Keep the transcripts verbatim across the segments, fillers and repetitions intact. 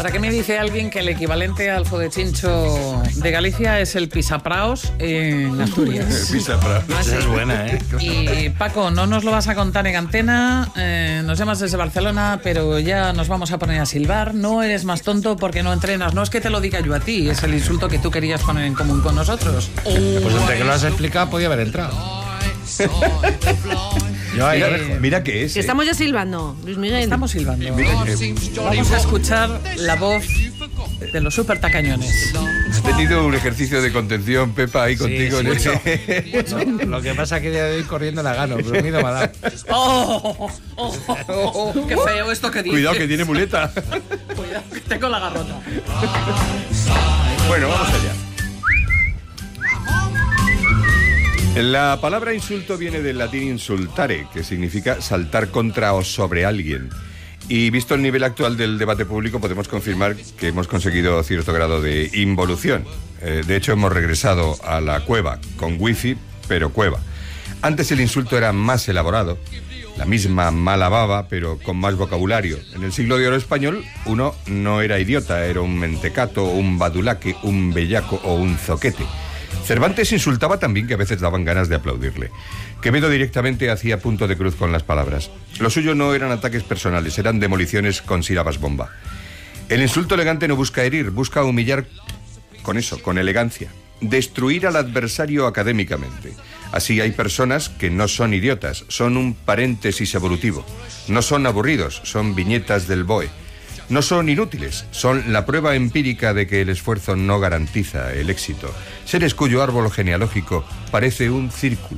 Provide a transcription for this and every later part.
Ahora, ¿qué me dice alguien que el equivalente al fodechincho de Galicia es el pisapraos en Asturias? Pisapraos. Ah, sí. Esa es buena, ¿eh? Y Paco, no nos lo vas a contar en antena, eh, nos llamas desde Barcelona, pero ya nos vamos a poner a silbar. No eres más tonto porque no entrenas. No es que te lo diga yo a ti, es el insulto que tú querías poner en común con nosotros. Pues entre que lo has explicado podía haber entrado. Yo ahí, Eh, mira qué es. Que ¿eh? estamos ya silbando, Luis Miguel. Estamos silbando. Mira que- Vamos a escuchar la voz de los super tacañones. Has tenido un ejercicio de contención, Pepa, ahí contigo. sí, en mucho. ese- Lo, lo que pasa es que día de hoy corriendo la gano, pero miedo me ha dado. ¡Oh! oh, oh, oh, ¡Qué feo esto que dices! Cuidado que tiene muleta. Cuidado que tengo la garrota. Bueno, vamos allá. La palabra insulto viene del latín insultare, que significa saltar contra o sobre alguien. Y visto el nivel actual del debate público, podemos confirmar que hemos conseguido cierto grado de involución. Eh, de hecho, hemos regresado a la cueva, con wifi, pero cueva. Antes el insulto era más elaborado, la misma mala baba, pero con más vocabulario. En el siglo de oro español, uno no era idiota, era un mentecato, un badulaque, un bellaco o un zoquete. Cervantes insultaba también, que a veces daban ganas de aplaudirle. Quevedo directamente hacía punto de cruz con las palabras. Lo suyo no eran ataques personales, eran demoliciones con sílabas bomba. El insulto elegante no busca herir, busca humillar con eso, con elegancia. Destruir al adversario académicamente. Así hay personas que no son idiotas, son un paréntesis evolutivo. No son aburridos, son viñetas del B O E. No son inútiles, son la prueba empírica de que el esfuerzo no garantiza el éxito. Seres cuyo árbol genealógico parece un círculo.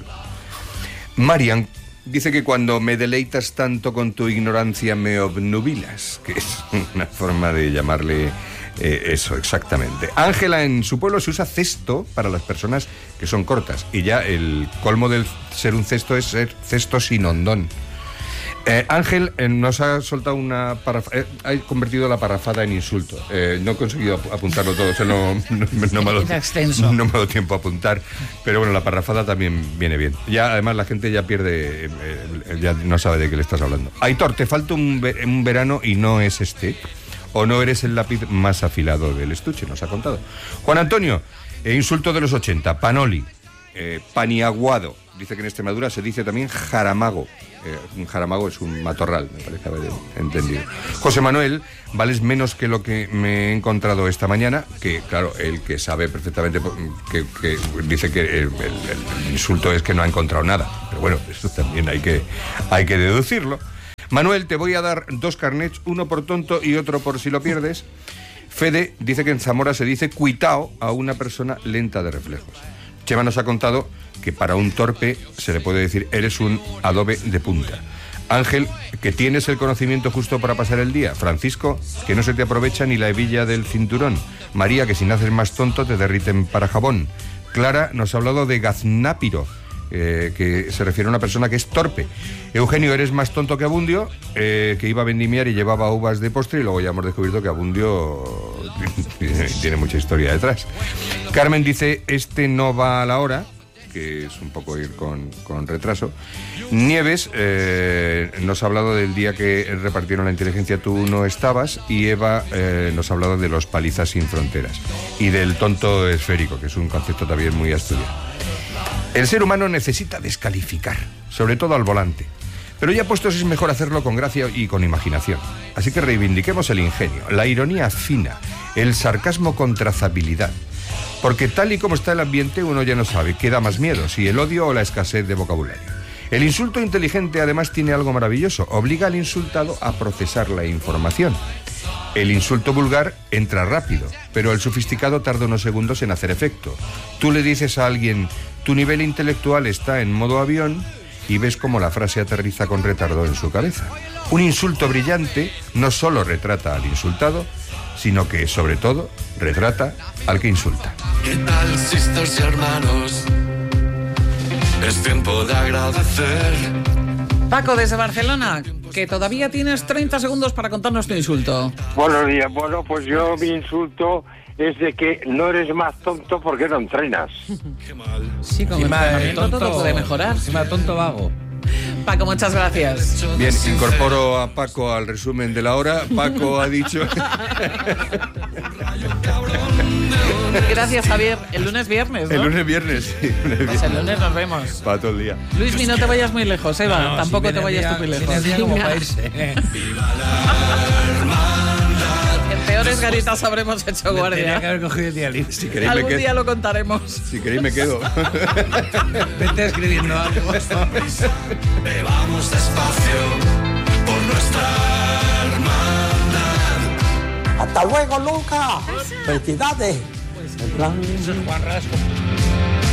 Marian dice que cuando me deleitas tanto con tu ignorancia me obnubilas, que es una forma de llamarle eh, eso exactamente. Ángela, en su pueblo se usa cesto para las personas que son cortas, y ya el colmo del ser un cesto es ser cesto sin hondón. Eh, Ángel eh, nos ha soltado una parrafada, eh, ha convertido la parrafada en insulto. Eh, no he conseguido ap- apuntarlo todo, o sea, no, no, no me ha dado, Era extenso. no me ha dado tiempo a apuntar, pero bueno, la parrafada también viene bien. Ya, además, la gente ya pierde, eh, ya no sabe de qué le estás hablando. Aitor, te falta un, ve- un verano y no es este, o no eres el lápiz más afilado del estuche, nos ha contado. Juan Antonio, eh, insulto de los ochenta, panoli, eh, paniaguado. Dice que en Extremadura se dice también jaramago. Eh, un jaramago es un matorral, me parece haber entendido. José Manuel, vales menos que lo que me he encontrado esta mañana, que claro, el que sabe perfectamente que, que dice que el, el, el insulto es que no ha encontrado nada. Pero bueno, eso también hay que, hay que deducirlo. Manuel, te voy a dar dos carnets, uno por tonto y otro por si lo pierdes. Fede dice que en Zamora se dice cuitao a una persona lenta de reflejos. Chema nos ha contado que para un torpe se le puede decir eres un adobe de punta. Ángel, que tienes el conocimiento justo para pasar el día. Francisco, que no se te aprovecha ni la hebilla del cinturón. María, que si naces más tonto te derriten para jabón. Clara nos ha hablado de gaznápiro, eh, que se refiere a una persona que es torpe. Eugenio, eres más tonto que Abundio, eh, que iba a vendimiar y llevaba uvas de postre, y luego ya hemos descubierto que Abundio tiene, tiene mucha historia detrás. Carmen dice, este no va a la hora, que es un poco ir con, con retraso. Nieves eh, nos ha hablado del día que repartieron la inteligencia, tú no estabas, y Eva eh, nos ha hablado de los palizas sin fronteras y del tonto esférico, que es un concepto también muy asturiano. El ser humano necesita descalificar, sobre todo al volante. Pero ya puestos es mejor hacerlo con gracia y con imaginación. Así que reivindiquemos el ingenio, la ironía fina, el sarcasmo con trazabilidad. Porque tal y como está el ambiente, uno ya no sabe qué da más miedo, si el odio o la escasez de vocabulario. El insulto inteligente además tiene algo maravilloso, obliga al insultado a procesar la información. El insulto vulgar entra rápido, pero el sofisticado tarda unos segundos en hacer efecto. Tú le dices a alguien, tu nivel intelectual está en modo avión, y ves cómo la frase aterriza con retardo en su cabeza. Un insulto brillante no solo retrata al insultado, sino que, sobre todo, retrata al que insulta. ¿Qué tal, sisters y hermanos? Es tiempo de agradecer. Paco, desde Barcelona, que todavía tienes treinta segundos para contarnos tu insulto. Buenos días. Bueno, pues yo mi insulto es de que no eres más tonto porque no entrenas. Sí, con Encima, el entrenamiento tonto, todo puede mejorar. encima tonto vago. Paco, muchas gracias. Bien, incorporo a Paco al resumen de la hora. Paco ha dicho... Gracias, Javier. El lunes viernes, ¿no? El lunes viernes, sí. El lunes, Pues el lunes nos vemos. Para todo el día. Luismi, no te vayas muy lejos, Eva. No, Tampoco si te viene vayas el tú muy día- lejos. viene el día como Venga. para irse. En peores garitas habremos hecho Tenía que guardia. haber cogido el día libre. Si queréis, me Algún quedo. día lo contaremos. Si queréis, me quedo. Vete escribiendo algo. Bebamos despacio por nuestra hermandad. Hasta luego, Luca. Felicidades. En plan, Eso es Juan Rasco.